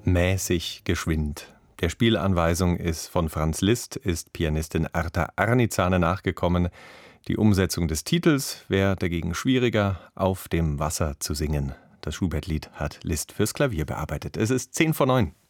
Mäßig geschwind. Der Spielanweisung ist von Franz Liszt, ist Pianistin Arta Arnizane nachgekommen. Die Umsetzung des Titels wäre dagegen schwieriger, auf dem Wasser zu singen. Das Schubert-Lied hat Liszt fürs Klavier bearbeitet. Es ist 9:10.